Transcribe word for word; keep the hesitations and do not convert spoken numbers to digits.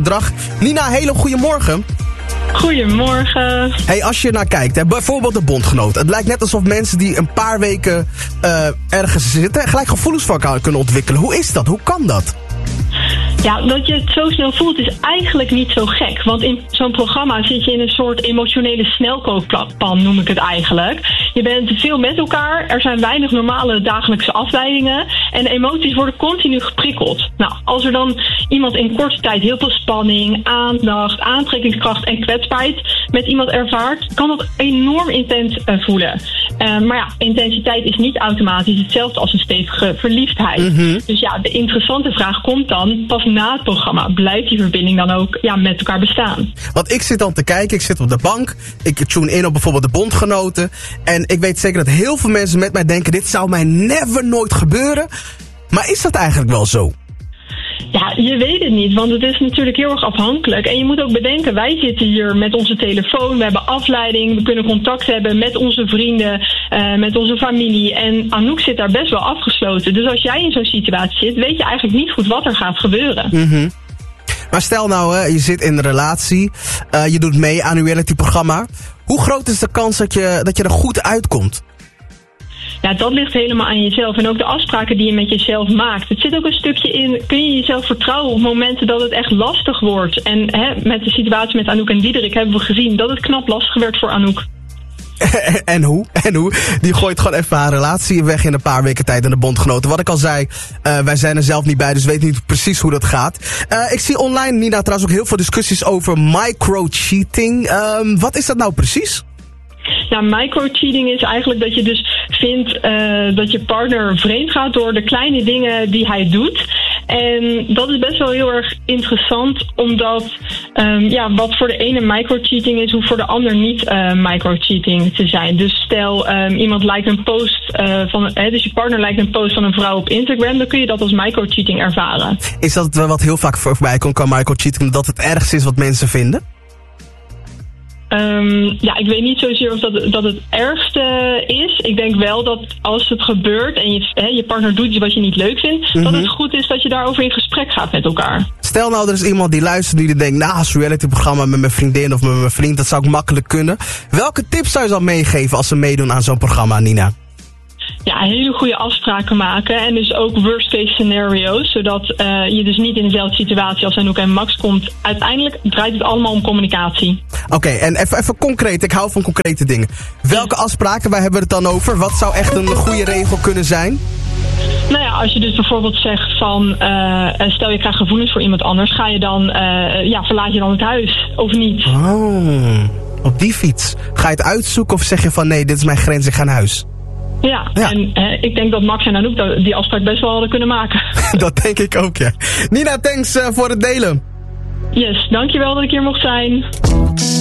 gedrag. Nina, hele goedemorgen. Goedemorgen. Hey, als je naar kijkt, hè, bijvoorbeeld de bondgenoot. Het lijkt net alsof mensen die een paar weken uh, ergens zitten gelijk gevoelens van elkaar kunnen ontwikkelen. Hoe is dat? Hoe kan dat? Ja, dat je het zo snel voelt is eigenlijk niet zo gek. Want in zo'n programma zit je in een soort emotionele snelkookpan, noem ik het eigenlijk. Je bent veel met elkaar, er zijn weinig normale dagelijkse afleidingen en emoties worden continu geprikkeld. Nou, als er dan iemand in korte tijd heel veel spanning, aandacht, aantrekkingskracht en kwetsbaarheid met iemand ervaart, kan dat enorm intens uh, voelen. Uh, maar ja, intensiteit is niet automatisch hetzelfde als een stevige verliefdheid. Mm-hmm. Dus ja, de interessante vraag komt dan pas na het programma. Blijft die verbinding dan ook ja, met elkaar bestaan? Want ik zit dan te kijken, ik zit op de bank, ik tune in op bijvoorbeeld de bondgenoten. En ik weet zeker dat heel veel mensen met mij denken, dit zou mij never nooit gebeuren. Maar is dat eigenlijk wel zo? Ja, je weet het niet, want het is natuurlijk heel erg afhankelijk. En je moet ook bedenken, wij zitten hier met onze telefoon, we hebben afleiding, we kunnen contact hebben met onze vrienden, uh, met onze familie. En Anouk zit daar best wel afgesloten. Dus als jij in zo'n situatie zit, weet je eigenlijk niet goed wat er gaat gebeuren. Mm-hmm. Maar stel nou, hè, je zit in een relatie, uh, je doet mee aan een realityprogramma. Hoe groot is de kans dat je, dat je er goed uitkomt? Ja, dat ligt helemaal aan jezelf. En ook de afspraken die je met jezelf maakt. Het zit ook een stukje in, kun je jezelf vertrouwen op momenten dat het echt lastig wordt. En hè, met de situatie met Anouk en Diederik hebben we gezien dat het knap lastig werd voor Anouk. En hoe? En hoe? Die gooit gewoon even haar relatie weg in een paar weken tijd in de bondgenoten. Wat ik al zei, uh, wij zijn er zelf niet bij, dus weten niet precies hoe dat gaat. Uh, ik zie online, Nina, trouwens ook heel veel discussies over micro-cheating. Um, wat is dat nou precies? Ja, micro-cheating is eigenlijk dat je dus vindt uh, dat je partner vreemd gaat door de kleine dingen die hij doet. En dat is best wel heel erg interessant, omdat um, ja, wat voor de ene micro-cheating is, hoeft voor de ander niet uh, micro-cheating te zijn. Dus stel, um, iemand lijkt een post uh, van, hè, dus je partner lijkt een post van een vrouw op Instagram, dan kun je dat als micro-cheating ervaren. Is dat wat heel vaak voorbij komt qua micro-cheating, dat het ergste is wat mensen vinden? Um, ja, ik weet niet zozeer of dat, dat het ergste is. Ik denk wel dat als het gebeurt en je, hè, je partner doet iets wat je niet leuk vindt, mm-hmm. dat het goed is dat je daarover in gesprek gaat met elkaar. Stel nou, er is iemand die luistert die denkt, nou, als realityprogramma met mijn vriendin of met mijn vriend, dat zou ik makkelijk kunnen. Welke tips zou je dan meegeven als ze meedoen aan zo'n programma, Nina? Ja, hele goede afspraken maken en dus ook worst case scenario's, zodat uh, je dus niet in dezelfde situatie als Anouk en Max komt. Uiteindelijk draait het allemaal om communicatie. Oké, okay, en even, even concreet, ik hou van concrete dingen. Welke afspraken, waar hebben we het dan over? Wat zou echt een goede regel kunnen zijn? Nou ja, als je dus bijvoorbeeld zegt van, uh, stel je krijgt gevoelens voor iemand anders, ga je dan, uh, ja, verlaat je dan het huis of niet? Oh, op die fiets. Ga je het uitzoeken of zeg je van nee, dit is mijn grens, ik ga naar huis? Ja, ja, en hè, ik denk dat Max en Anouk die afspraak best wel hadden kunnen maken. Dat denk ik ook, ja. Nina, thanks uh, voor het delen. Yes, dankjewel dat ik hier mocht zijn.